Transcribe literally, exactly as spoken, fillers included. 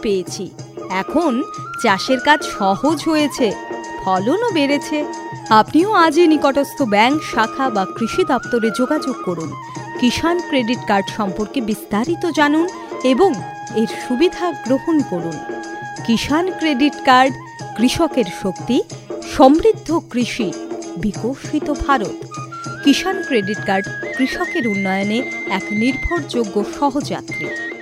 পেয়েছি। এখন চাষের কাজ সহজ হয়েছে, ফলনও বেড়েছে। আপনিও আজই নিকটস্থ ব্যাংক শাখা বা কৃষি দপ্তরে যোগাযোগ করুন। কিষাণ ক্রেডিট কার্ড সম্পর্কে বিস্তারিত জানুন এবং এর সুবিধা গ্রহণ করুন। কিষাণ ক্রেডিট কার্ড, কৃষকের শক্তি, সমৃদ্ধ কৃষি, বিকশিত ভারত। কিষাণ ক্রেডিট কার্ড কৃষকের উন্নয়নে এক নির্ভরযোগ্য সহযাত্রী।